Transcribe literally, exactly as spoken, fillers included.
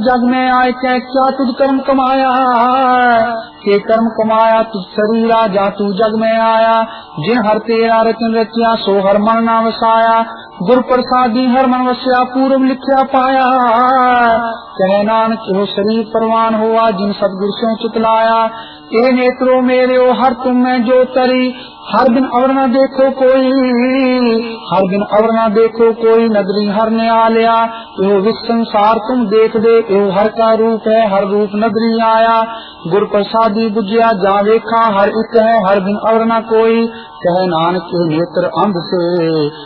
जग में आए कै क्या तुझ कर्म कमाया, के कर्म कमाया तुझ शरीरा जा तू जग में आया। जिन हर तेरा रचन रचिया सो हर मन ना वसाया, गुर प्रसादी हर मन वस्या पूर्व लिखया पाया। कहे नानक हो शरीर परवान हुआ जिन सतगुर से चितलाया। ए नेत्रो मेरे ओ हर तुम में जो तरी, हर दिन अवर न देखो कोई, हर दिन अवर न देखो कोई, नदरी हर ने आ लिया। यो विश्व संसार तुम देख दे, यो हर का रूप है हर रूप नदरी आया। गुर प्रसादी बुझिया जा देखा हर एक है, हर दिन अवर न कोई। कहे नानक नेत्र अंध से